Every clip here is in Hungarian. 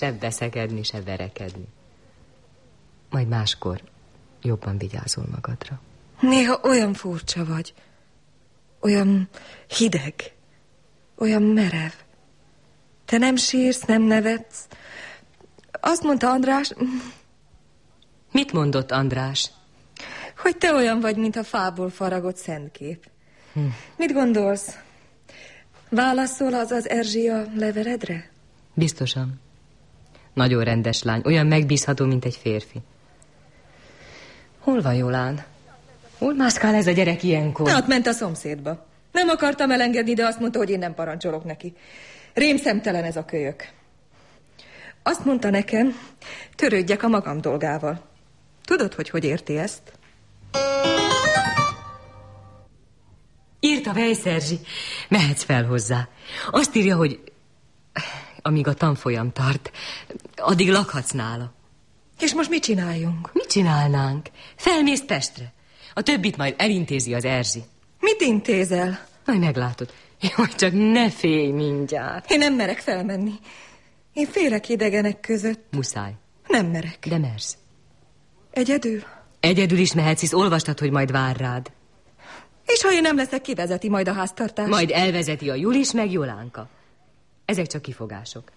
Se veszekedni, se verekedni. Majd máskor jobban vigyázol magadra. Néha olyan furcsa vagy. Olyan hideg. Olyan merev. Te nem sírsz, nem nevetsz. Azt mondta András... Mit mondott András? Hogy te olyan vagy, mint a fából faragott szentkép. Mit gondolsz? Válaszol az Erzsi a leveledre? Biztosan. Nagyon rendes lány, olyan megbízható, mint egy férfi. Hol van Jolán? Hol mászkál ez a gyerek ilyenkor? Hát ment a szomszédba. Nem akartam elengedni, de azt mondta, hogy én nem parancsolok neki. Rémszemtelen ez a kölyök. Azt mondta nekem, törődjek a magam dolgával. Tudod, hogy érti ezt? Írta Weisz Erzsi. Mehetsz fel hozzá. Azt írja, hogy amíg a tanfolyam tart, addig lakhatsz nála. És most mit csináljunk? Mit csinálnánk? Felmész Pestre. A többit majd elintézi az Erzsi. Mit intézel? Majd meglátod. Jaj, csak ne félj mindjárt. Én nem merek felmenni. Én félek idegenek között. Muszáj. Nem merek. De mersz. Egyedül? Egyedül is mehetsz, hisz olvastad, hogy majd vár rád. És ha én nem leszek, kivezeti majd a háztartást? Majd elvezeti a Julis meg Jolánka. Ezek csak kifogások.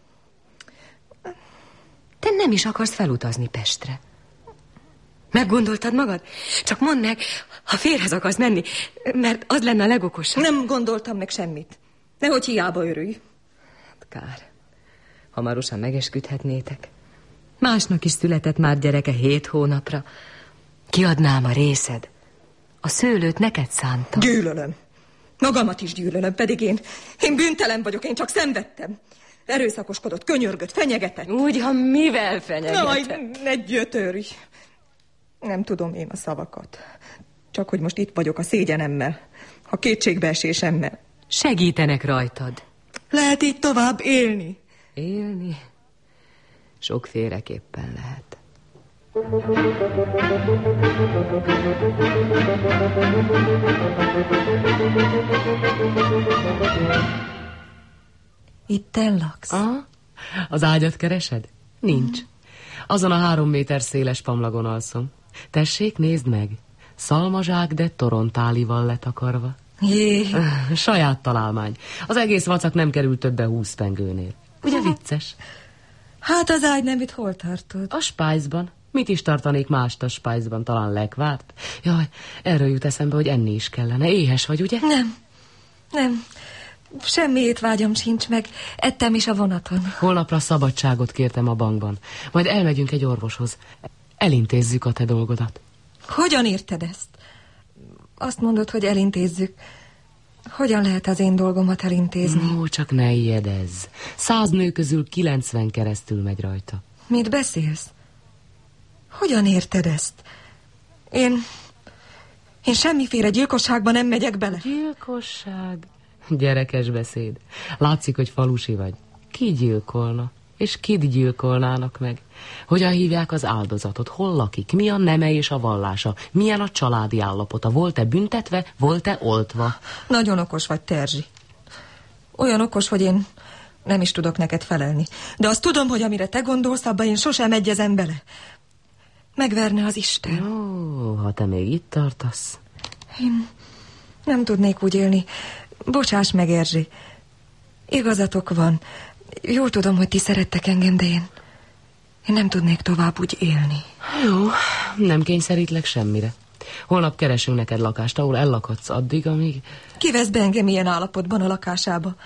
Te nem is akarsz felutazni Pestre. Meggondoltad magad? Csak mondd meg, ha férhez akarsz menni, mert az lenne a legokosabb. Nem gondoltam meg semmit. Nehogy hiába örülj. Kár. Hamarosan megesküdhetnétek. Másnak is született már gyereke 7 hónapra. Kiadnám a részed. A szőlőt neked szántam. Gyűlölöm. Magamat is gyűlölöm, pedig én bűntelen vagyok, én csak szenvedtem. Erőszakoskodott, könyörgött, fenyegetett. Úgy, ha mivel fenyegetett? Na, ne gyötörj. Nem tudom én a szavakat. Csak hogy most itt vagyok a szégyenemmel, a kétségbeesésemmel. Segítenek rajtad. Lehet így tovább élni? Élni? Sokféleképpen lehet. Itt laksz? Aha. Az ágyat keresed? Nincs. Azon a 3 méter széles pamlagon alszom. Tessék, nézd meg. Szalmazsák, de torontálival letakarva. Jé. Saját találmány. Az egész vacak nem került többe 20 pengőnél. Ugye vicces? Hát az ágy nem itt hol tartod? A spájzban. Mit is tartanék mást a spájzban? Talán lekvárt? Jaj, erről jut eszembe, hogy enni is kellene. Éhes vagy, ugye? Nem. Semmi étvágyam sincs meg. Ettem is a vonaton. Holnapra szabadságot kértem a bankban. Majd elmegyünk egy orvoshoz. Elintézzük a te dolgodat. Hogyan érted ezt? Azt mondod, hogy elintézzük. Hogyan lehet az én dolgomat elintézni? Ó, csak ne ijedezz. 100 nő közül 90 keresztül megy rajta. Mit beszélsz? Hogyan érted ezt? Én semmiféle gyilkosságban nem megyek bele. Gyilkosság? Gyerekes beszéd. Látszik, hogy falusi vagy. Ki gyilkolna? És kit gyilkolnának meg? Hogyan hívják az áldozatot? Hol lakik? Mi a neme és a vallása? Milyen a családi állapota? Volt-e büntetve? Volt-e oltva? Nagyon okos vagy, Terzsi. Olyan okos, hogy én nem is tudok neked felelni. De azt tudom, hogy amire te gondolsz, abba én sosem egyezem bele. Megverne az Isten. Ó, ha te még itt tartasz. Én nem tudnék úgy élni. Bocsáss meg, Erzsi. Igazatok van. Jól tudom, hogy ti szerettek engem, de én nem tudnék tovább úgy élni. Jó, nem kényszerítlek semmire. Holnap keresünk neked lakást, ahol ellakadsz addig, amíg... Kivesz be engem ilyen állapotban a lakásába.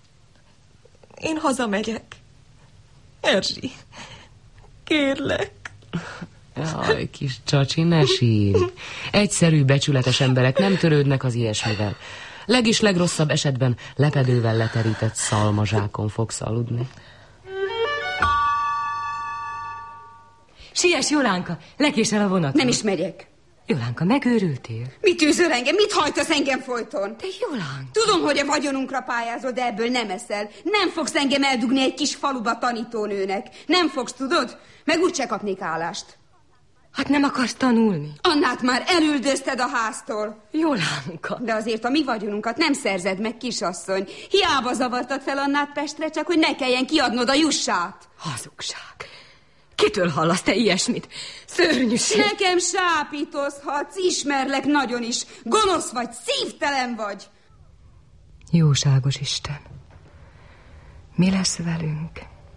Én hazamegyek. Erzsi, kérlek. Jaj, kis csacsi, ne sírj. Egyszerű, becsületes emberek nem törődnek az ilyesmivel. Legrosszabb esetben lepedővel leterített szalmazsákon fogsz aludni. Siess, Jolánka, lekésel a vonaton. Nem is megyek. Jolánka, megőrültél? Mit űzöl engem? Mit hajtasz engem folyton? De Jolánka... Tudom, hogy a vagyonunkra pályázol, de ebből nem eszel. Nem fogsz engem eldugni egy kis faluba tanítónőnek. Nem fogsz, tudod? Meg úgyse kapnék állást. Hát nem akarsz tanulni? Annát már elüldözted a háztól. Jolánka. De azért a mi vagyonunkat nem szerzed meg, kisasszony. Hiába zavartad fel Annát Pestre, csak hogy ne kelljen kiadnod a jussát. Hazugság. Kitől hallasz te ilyesmit? Szörnyűség. Nekem sápítozhatsz, ismerlek nagyon is. Gonosz vagy, szívtelen vagy. Jóságos Isten. Mi lesz velünk?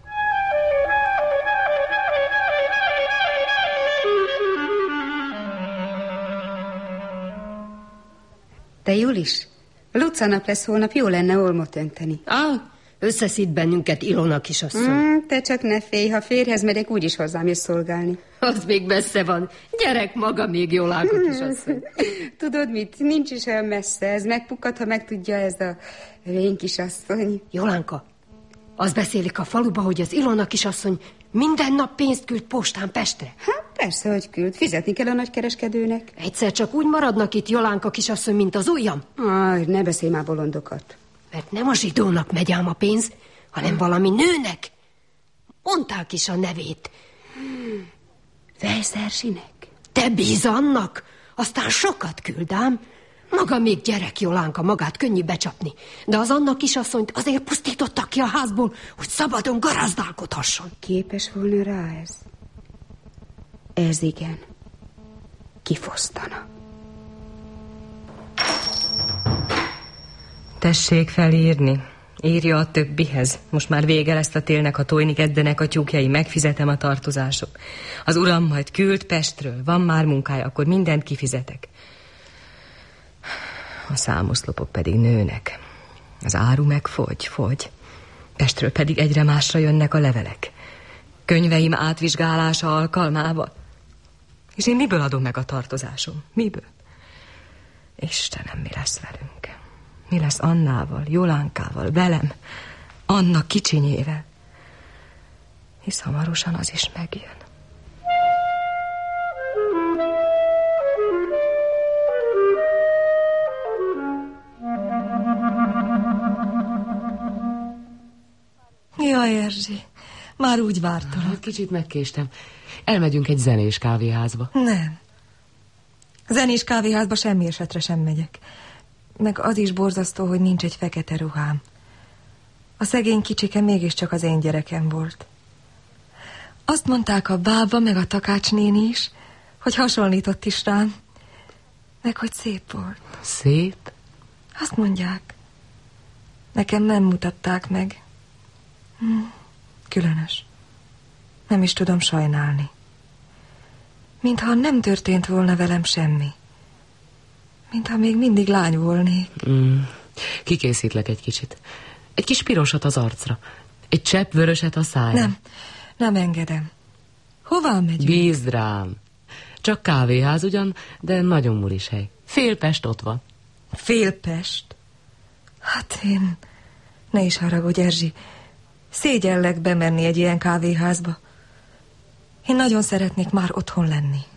Te Julis, Lucanap lesz holnap, jó lenne olmot önteni. Összeszít bennünket Ilona kisasszony. Te csak ne félj, ha férjhez megyek, úgyis hozzám jössz szolgálni. Az még messze van. Gyerek maga még, Jolánka kisasszony. Tudod mit, nincs is olyan messze, ez megpukkad, ha megtudja ez a vén kisasszony. Jolánka, az beszélik a faluba, hogy az Ilona kisasszony minden nap pénzt küld postán Pestre. Hát persze, hogy küld, fizetni kell a nagykereskedőnek. Egyszer csak úgy maradnak itt Jolánka kisasszony, mint az ujjam? Ne beszélj már bolondokat. Mert nem a zsidónak megy ám a pénz, hanem valami nőnek. Mondták is a nevét. Vejszersinek? Te bíz annak, aztán sokat küldám. Maga még gyerek, Jolánka, magát könnyű becsapni. De az Anna kisasszonyt azért pusztítottak ki a házból, hogy szabadon garázdálkodhasson. Képes volna rá ez? Ez igen. Kifosztana. Tessék felírni. Írja a többihez. Most már vége lesz a télnek, ha tojni kezdenek a tyúkjai, megfizetem a tartozások. Az uram majd küld Pestről. Van már munkája, akkor mindent kifizetek. A számoszlopok pedig nőnek. Az áru meg fogy. Pestről pedig egyre másra jönnek a levelek. Könyveim átvizsgálása alkalmával. És én miből adom meg a tartozásom? Miből? Istenem, mi lesz velünk? Mi lesz Annával, Jolánkával, velem, Anna kicsinyével? Hisz hamarosan az is megjön. Jaj, Erzsi, már úgy vártalak. Kicsit megkéstem. Elmegyünk egy zenés kávéházba. Nem. Zenés kávéházba semmi esetre sem megyek. Meg az is borzasztó, hogy nincs egy fekete ruhám. A szegény kicsike mégiscsak az én gyerekem volt. Azt mondták a bába, meg a takácsnéni is, hogy hasonlított is rám. Meg hogy szép volt. Szép? Azt mondják. Nekem nem mutatták meg. Különös. Nem is tudom sajnálni. Mintha nem történt volna velem semmi. Mintha még mindig lány volnék. Kikészítlek egy kicsit. Egy kis pirosat az arcra. Egy csepp vöröset a szájra. Nem engedem. Hová megyünk? Bízd rám. Csak kávéház ugyan, de nagyon mulis hely. Fél Pest ott van. Fél Pest? Hát én... Ne is haragudj, Erzsi. Szégyellek bemenni egy ilyen kávéházba. Én nagyon szeretnék már otthon lenni.